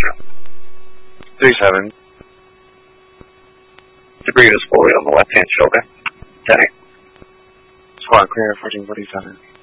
37. Debris is fully on the left-hand shoulder. 10. Squad clear, 1447.